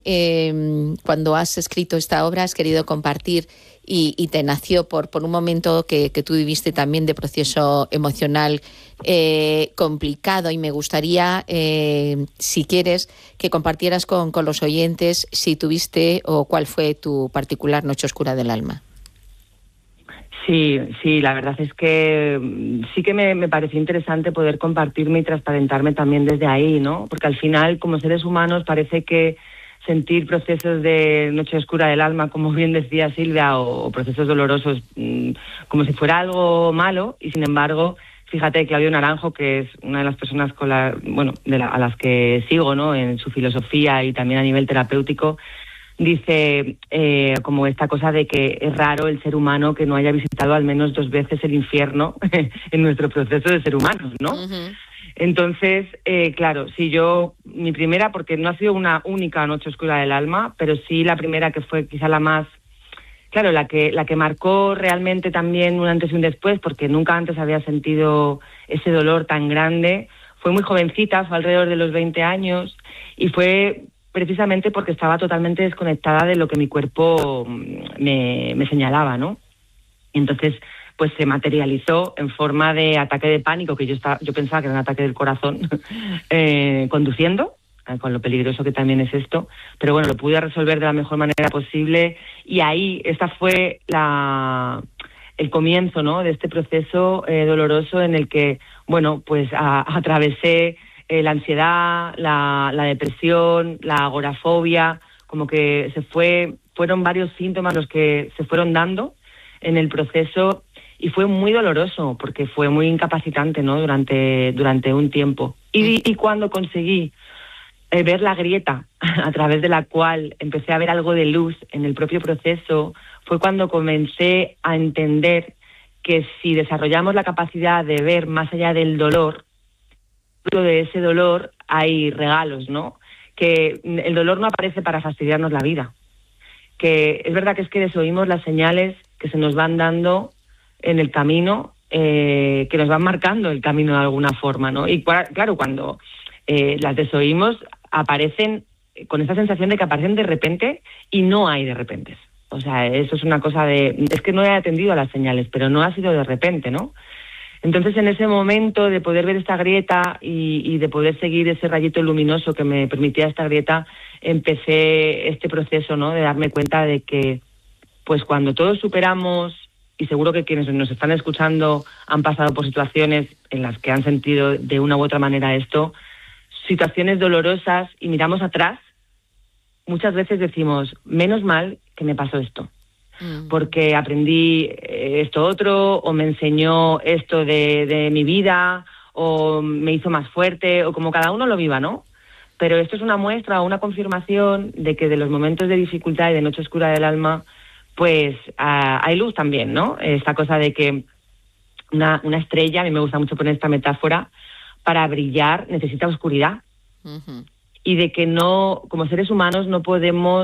cuando has escrito esta obra has querido compartir y te nació por un momento que tú viviste también de proceso emocional complicado, y me gustaría, si quieres, que compartieras con los oyentes si tuviste o cuál fue tu particular noche oscura del alma. Sí, la verdad es que sí que me pareció interesante poder compartirme y transparentarme también desde ahí, ¿no? Porque al final, como seres humanos, parece que sentir procesos de noche oscura del alma, como bien decía Silvia, o procesos dolorosos, como si fuera algo malo, y sin embargo, fíjate, Claudio Naranjo, que es una de las personas a las que sigo, ¿no?, en su filosofía y también a nivel terapéutico, dice como esta cosa de que es raro el ser humano que no haya visitado al menos 2 veces el infierno en nuestro proceso de ser humanos, ¿no? Uh-huh. Entonces, claro, sí, mi primera, porque no ha sido una única noche oscura del alma, pero sí la primera, que fue quizá la más, claro, la que marcó realmente también un antes y un después, porque nunca antes había sentido ese dolor tan grande. Fue muy jovencita, fue alrededor de los 20 años, y fue precisamente porque estaba totalmente desconectada de lo que mi cuerpo me señalaba, ¿no? Y entonces, pues se materializó en forma de ataque de pánico, que yo pensaba que era un ataque del corazón, conduciendo, con lo peligroso que también es esto, pero bueno, lo pude resolver de la mejor manera posible, y ahí, esta fue el comienzo, ¿no?, de este proceso doloroso en el que, bueno, pues atravesé la ansiedad, la depresión, la agorafobia, como que fueron varios síntomas los que se fueron dando en el proceso, y fue muy doloroso porque fue muy incapacitante, ¿no?, durante un tiempo. Y cuando conseguí ver la grieta a través de la cual empecé a ver algo de luz en el propio proceso, fue cuando comencé a entender que si desarrollamos la capacidad de ver más allá del dolor, de ese dolor hay regalos, ¿no? Que el dolor no aparece para fastidiarnos la vida. Que es verdad que desoímos las señales que se nos van dando en el camino, que nos van marcando el camino de alguna forma, ¿no? Y claro, cuando las desoímos, aparecen con esa sensación de que aparecen de repente, y no hay de repente. O sea, eso es una cosa es que no he atendido a las señales, pero no ha sido de repente, ¿no? Entonces, en ese momento de poder ver esta grieta y de poder seguir ese rayito luminoso que me permitía esta grieta, empecé este proceso, ¿no?, de darme cuenta de que, pues cuando todos superamos, y seguro que quienes nos están escuchando han pasado por situaciones en las que han sentido de una u otra manera esto, situaciones dolorosas, y miramos atrás, muchas veces decimos, menos mal que me pasó esto, porque aprendí esto otro, o me enseñó esto de mi vida, o me hizo más fuerte, o como cada uno lo viva, ¿no? Pero esto es una muestra o una confirmación de que de los momentos de dificultad y de noche oscura del alma, pues hay luz también, ¿no? Esta cosa de que una estrella, a mí me gusta mucho poner esta metáfora, para brillar necesita oscuridad. Uh-huh. Y de que no, como seres humanos, no podemos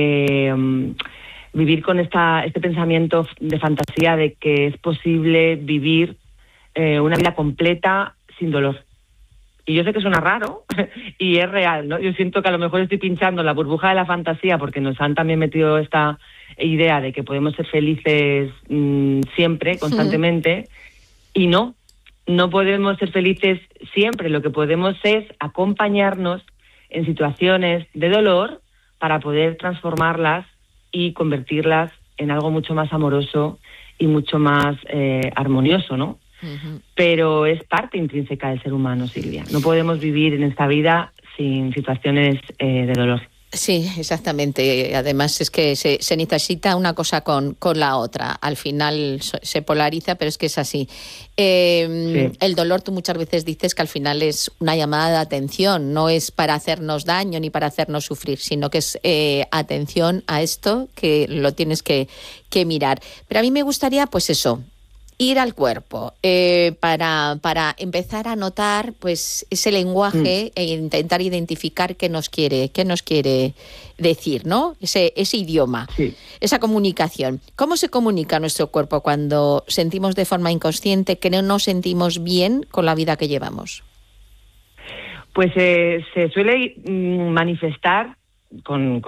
vivir con este pensamiento de fantasía de que es posible vivir una vida completa sin dolor. Y yo sé que suena raro y es real, ¿no? Yo siento que a lo mejor estoy pinchando la burbuja de la fantasía, porque nos han también metido esta idea de que podemos ser felices siempre, constantemente, y no podemos ser felices siempre. Lo que podemos es acompañarnos en situaciones de dolor para poder transformarlas y convertirlas en algo mucho más amoroso y mucho más armonioso, ¿no? Uh-huh. Pero es parte intrínseca del ser humano, Silvia. No podemos vivir en esta vida sin situaciones de dolor. Sí, exactamente. Además es que se necesita una cosa con la otra. Al final se polariza, pero es que es así. Sí. El dolor, tú muchas veces dices que al final es una llamada de atención. No es para hacernos daño ni para hacernos sufrir, sino que es atención a esto, que lo tienes que mirar. Pero a mí me gustaría, pues eso, ir al cuerpo para empezar a notar, pues, ese lenguaje e intentar identificar qué nos quiere decir, ¿no? Ese idioma, sí, esa comunicación. ¿Cómo se comunica nuestro cuerpo cuando sentimos de forma inconsciente que no nos sentimos bien con la vida que llevamos? Pues se suele manifestar con